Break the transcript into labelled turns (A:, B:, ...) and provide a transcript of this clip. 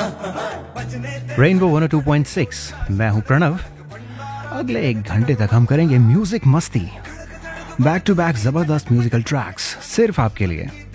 A: Rainbow 102.6, मैं हूं प्रणव। अगले 1 घंटे तक हम करेंगे म्यूजिक मस्ती, बैक टू बैक जबरदस्त म्यूजिकल ट्रैक्स सिर्फ आपके लिए।